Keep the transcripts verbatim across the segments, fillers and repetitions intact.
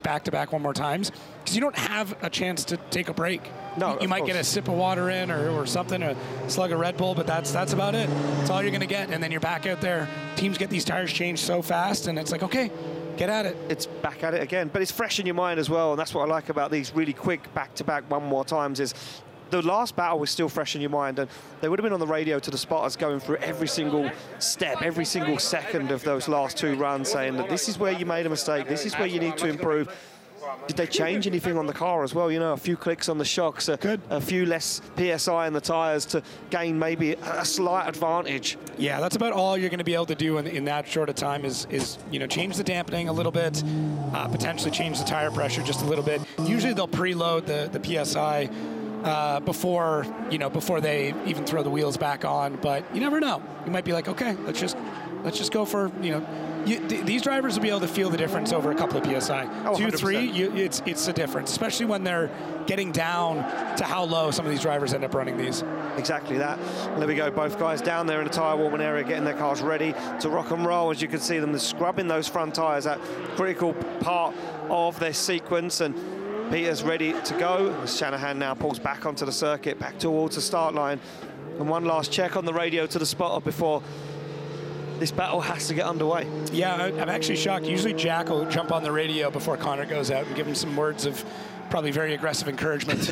back-to-back one more times, because you don't have a chance to take a break. No, you, you might course. get a sip of water in or, or something, a slug of Red Bull, but that's that's about it. That's all you're going to get, and then you're back out there. Teams get these tires changed so fast, and it's like, okay, get at it. It's back at it again, but it's fresh in your mind as well, and that's what I like about these really quick back-to-back one more times is the last battle was still fresh in your mind, and they would have been on the radio to the spotters going through every single step, every single second of those last two runs, saying that this is where you made a mistake, this is where you need to improve. Did they change anything on the car as well? You know, a few clicks on the shocks, a, Good. a few less P S I in the tyres to gain maybe a slight advantage. Yeah, that's about all you're going to be able to do in, in that short of time is, is, you know, change the dampening a little bit, uh, potentially change the tire pressure just a little bit. Usually they'll preload the, the P S I uh, before, you know, before they even throw the wheels back on, but you never know. You might be like, okay, let's just, let's just go for, you know, You, th these drivers will be able to feel the difference over a couple of P S I. Oh, Two, three, you, it's it's a difference, especially when they're getting down to how low some of these drivers end up running these. Exactly that. There we go, both guys down there in the tyre warming area getting their cars ready to rock and roll. As you can see them, they're scrubbing those front tyres, that critical part of their sequence, and Peter's ready to go. As Shanahan now pulls back onto the circuit, back towards the start line. And one last check on the radio to the spotter before this battle has to get underway. Yeah, I'm actually shocked. Usually Jack will jump on the radio before Connor goes out and give him some words of probably very aggressive encouragement.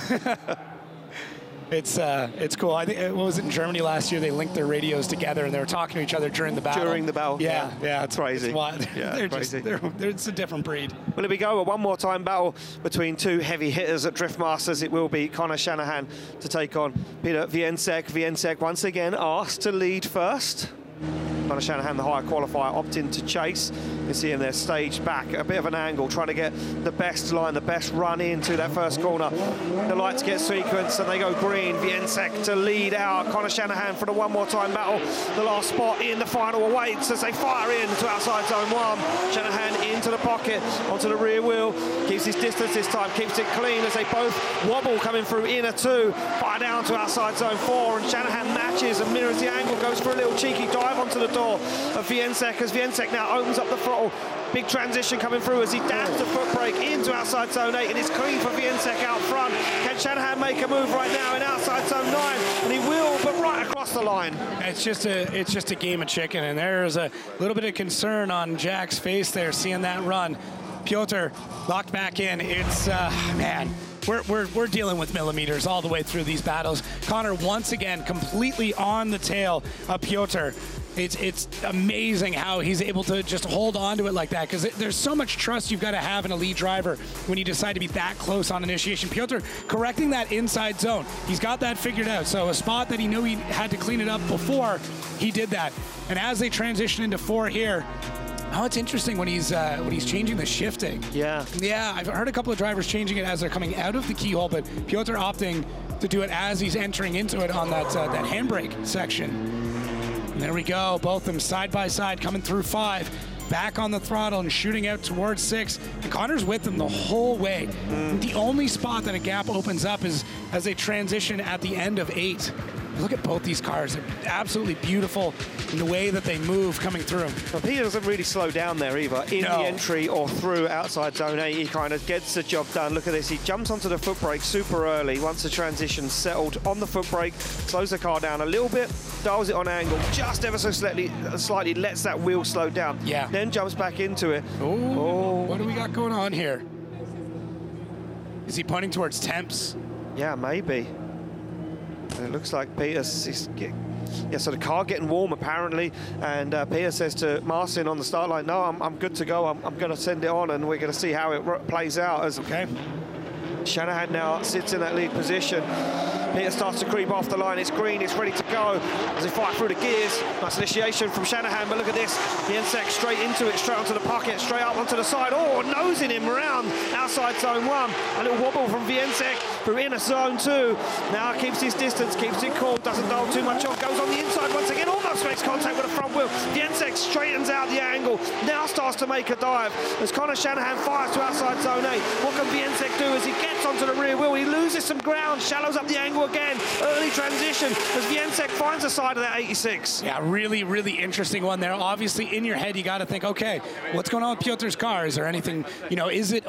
It's uh, it's cool. I think, what was it in Germany last year? They linked their radios together and they were talking to each other during the battle. During the battle. Yeah, yeah, yeah it's crazy. It's wild. Yeah, they're crazy. Just, they're, they're, it's a different breed. Well, here we go. A one more time battle between two heavy hitters at Drift Masters. It will be Connor Shanahan to take on Peter Wieniec. Wieniec once again asked to lead first. Connor Shanahan, the higher qualifier, opting to chase. You see him there staged back at a bit of an angle, trying to get the best line, the best run into that first corner. The lights get sequenced and they go green. Wieniec to lead out. Connor Shanahan for the one more time battle. The last spot in the final awaits as they fire in to outside zone one. Shanahan into the pocket, onto the rear wheel. Keeps his distance this time, keeps it clean as they both wobble coming through inner two. Fire down to outside zone four, and Shanahan matches and mirrors the angle, goes for a little cheeky dive onto the door of Wieniec as Wieniec now opens up the throttle. Big transition coming through as he dabs the foot brake into outside zone eight, and it's clean for Wieniec out front. Can Shanahan make a move right now in outside zone nine? And he will, but right across the line. It's just a it's just a game of chicken, and there's a little bit of concern on Jack's face there, seeing that run. Piotr locked back in. It's uh, man. We're, we're, we're dealing with millimeters all the way through these battles. Connor once again completely on the tail of Piotr. It's it's amazing how he's able to just hold on to it like that, because there's so much trust you've got to have in a lead driver when you decide to be that close on initiation. Piotr correcting that inside zone. He's got that figured out. So a spot that he knew he had to clean it up before, he did that. And as they transition into four here, oh, it's interesting when he's uh, when he's changing the shifting. Yeah. Yeah, I've heard a couple of drivers changing it as they're coming out of the keyhole, but Piotr opting to do it as he's entering into it on that uh, that handbrake section. And there we go, both of them side by side coming through five, back on the throttle and shooting out towards six. And Connor's with them the whole way. Mm. The only spot that a gap opens up is as they transition at the end of eight. Look at both these cars. They're absolutely beautiful in the way that they move coming through. Well, Peter doesn't really slow down there either. In No. the entry or through outside zone eight, he kind of gets the job done. Look at this. He jumps onto the foot brake super early. Once the transition's settled on the foot brake, slows the car down a little bit, dials it on angle, just ever so slightly, slightly lets that wheel slow down. Yeah. Then jumps back into it. Ooh, Oh. what do we got going on here? Is he pointing towards temps? Yeah, maybe. It looks like Peter's he's get, yeah, so the car getting warm apparently, and uh, Peter says to Marcin on the start line, no, I'm, I'm good to go, I'm, I'm going to send it on, and we're going to see how it plays out. As Okay. Shanahan now sits in that lead position. Peter starts to creep off the line. It's green, it's ready to go as they fire through the gears. Nice initiation from Shanahan, but look at this. Wieniec straight into it, straight onto the pocket, straight up onto the side. Oh, nosing him around outside zone one. A little wobble from Wieniec through inner zone two. Now keeps his distance, keeps it cool, doesn't dial too much on, goes on the inside once again, almost makes contact with the front wheel. Wieniec straightens out the angle, now starts to make a dive as Connor Shanahan fires to outside zone eight. What can Wieniec do as he gets onto the rear wheel? He loses some ground, shallows up the angle again. Early transition as Wieniec finds the side of that eighty-six. Yeah, really, really interesting one there. Obviously, in your head, you got to think, okay, what's going on with Piotr's car? Is there anything, you know, is it